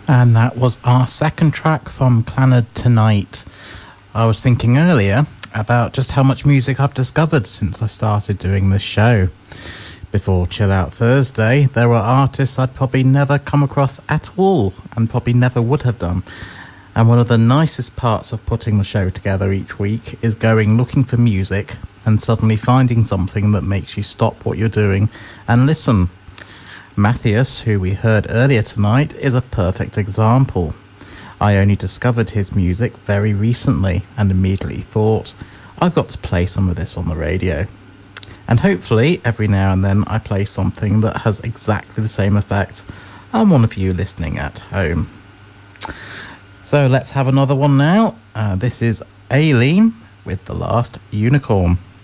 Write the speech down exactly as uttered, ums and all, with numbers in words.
And that was our second track from Clannad Tonight. I was thinking earlier about just how much music I've discovered since I started doing this show. Before Chill Out Thursday, there were artists I'd probably never come across at all, and probably never would have done. And one of the nicest parts of putting the show together each week is going looking for music and suddenly finding something that makes you stop what you're doing and listen. Matthias, who we heard earlier tonight, is a perfect example. I only discovered his music very recently and immediately thought, I've got to play some of this on the radio. And hopefully, every now and then, I play something that has exactly the same effect on one of you listening at home. So let's have another one now. Uh, this is Aileen with The Last Unicorn.